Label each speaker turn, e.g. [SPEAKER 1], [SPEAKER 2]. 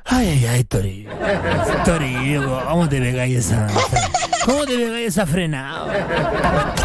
[SPEAKER 1] Ay, Toribio. Toribio, ¿cómo te pegáis esa? ¿Cómo te pegáis esa frenada?